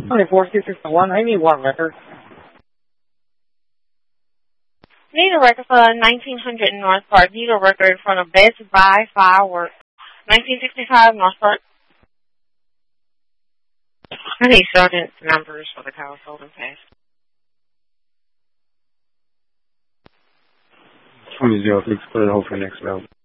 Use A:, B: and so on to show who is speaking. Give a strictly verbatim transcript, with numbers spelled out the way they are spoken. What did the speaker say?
A: twenty-four six six one, I need one record.
B: Need a record for nineteen hundred North Park. Need a record from the Best Buy Fireworks. nineteen sixty-five North Park. I need sergeant numbers for the household and pass.
A: twenty oh six, put it hold for next round.